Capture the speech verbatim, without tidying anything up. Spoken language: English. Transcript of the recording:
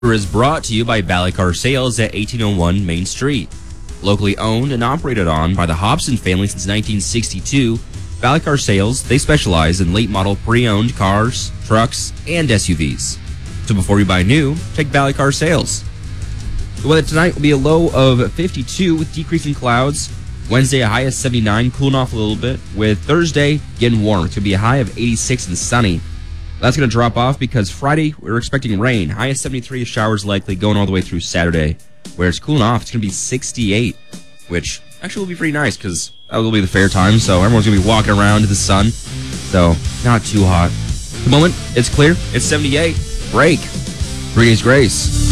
Is brought to you by Valley Car Sales at eighteen oh one Main Street. Locally owned and operated on by the Hobson family since nineteen sixty-two, Valley Car Sales, they specialize in late model pre-owned cars, trucks, and S U Vs. So before you buy new, check Valley Car Sales. The weather tonight will be a low of fifty-two with decreasing clouds. Wednesday, a high of seventy-nine, cooling off a little bit, with Thursday getting warm. It's going to be a high of eighty-six and sunny. That's going to drop off because Friday, we're expecting rain. High of seventy-three, showers likely going all the way through Saturday. Where it's cooling off, it's going to be sixty-eight, which actually will be pretty nice because that will be the fair time, so everyone's going to be walking around in the sun. So, not too hot. At the moment, it's clear. It's seventy-eight. Break. Three days grace.